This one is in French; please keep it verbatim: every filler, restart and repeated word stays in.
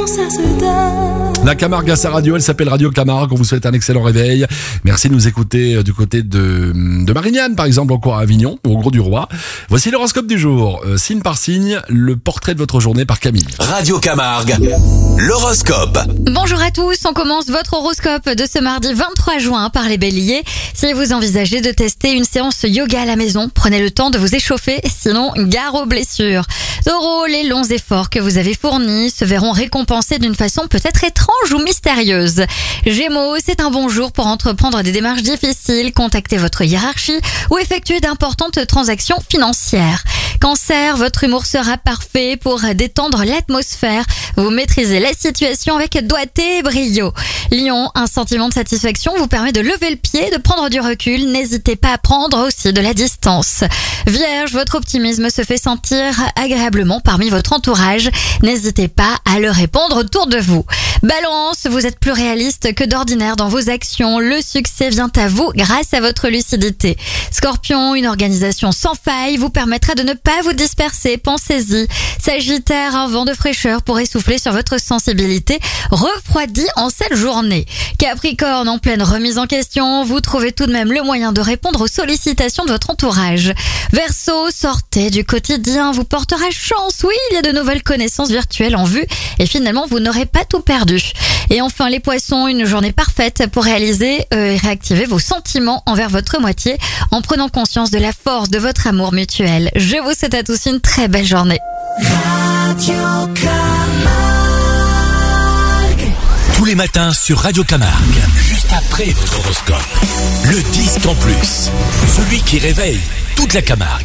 comment ça se donne. La Camargue à sa radio, elle s'appelle Radio Camargue. On vous souhaite un excellent réveil. Merci de nous écouter du côté de, de Marignane, par exemple, encore à Avignon, au Gros du Roi. Voici l'horoscope du jour. Euh, signe par signe, le portrait de votre journée par Camille. Radio Camargue, l'horoscope. Bonjour à tous, on commence votre horoscope de ce mardi vingt-trois juin par les béliers. Si vous envisagez de tester une séance yoga à la maison, prenez le temps de vous échauffer, sinon gare aux blessures. Taureau, les longs efforts que vous avez fournis se verront récompensés d'une façon peut-être étrange ou mystérieuse. Gémeaux, c'est un bon jour pour entreprendre des démarches difficiles, contacter votre hiérarchie ou effectuer d'importantes transactions financières. Cancer, votre humour sera parfait pour détendre l'atmosphère. Vous maîtrisez la situation avec doigté et brio. Lion, un sentiment de satisfaction vous permet de lever le pied, de prendre du recul. N'hésitez pas à prendre aussi de la distance. Vierge, votre optimisme se fait sentir agréablement parmi votre entourage. N'hésitez pas à le répandre autour de vous. Balance, vous êtes plus réaliste que d'ordinaire dans vos actions. Le succès vient à vous grâce à votre lucidité. Scorpion, une organisation sans faille vous permettra de ne pas vous disperser. Pensez-y. Sagittaire, un vent de fraîcheur pourrait souffler sur votre sensibilité, refroidie en cette journée. Capricorne, en pleine remise en question, vous trouvez tout de même le moyen de répondre aux sollicitations de votre entourage. Verseau, sortez du quotidien, vous portera chance. Oui, il y a de nouvelles connaissances virtuelles en vue et finalement vous n'aurez pas tout perdu. Et enfin les poissons, une journée parfaite pour réaliser euh, et réactiver vos sentiments envers votre moitié en prenant conscience de la force de votre amour mutuel. Je vous souhaite à tous une très belle journée. Radio Camargue. Tous les matins sur Radio Camargue, juste après votre horoscope. Le disque en plus, celui qui réveille toute la Camargue.